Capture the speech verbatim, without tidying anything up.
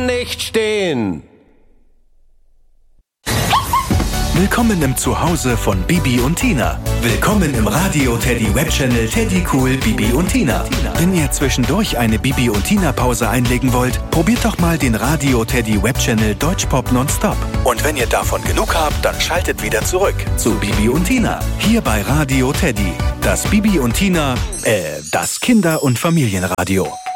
nicht stehen. Willkommen im Zuhause von Bibi und Tina. Willkommen im Radio Teddy Webchannel Teddy Cool Bibi und Tina. Wenn ihr zwischendurch eine Bibi und Tina Pause einlegen wollt, probiert doch mal den Radio Teddy Webchannel Deutschpop Nonstop. Und wenn ihr davon genug habt, dann schaltet wieder zurück zu Bibi und Tina. Hier bei Radio Teddy. Das Bibi und Tina, äh, das Kinder- und Familienradio.